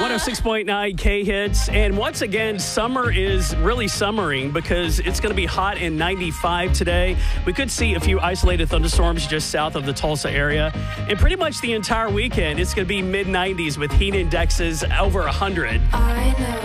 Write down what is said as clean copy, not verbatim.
106.9 K-Hits. And once again, summer is really summering because it's going to be hot and 95 today. We could see a few isolated thunderstorms just south of the Tulsa area. And pretty much the entire weekend, it's going to be mid-90s with heat indexes over 100.